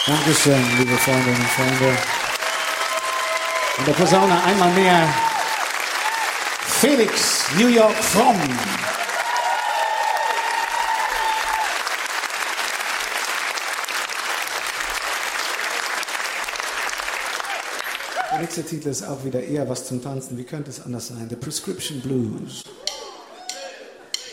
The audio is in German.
Dankeschön, liebe Freundinnen und Freunde. Und der Posaune einmal mehr Felix New York Fromm. Der nächste Titel ist auch wieder eher was zum Tanzen. Wie könnte es anders sein? The Prescription Blues.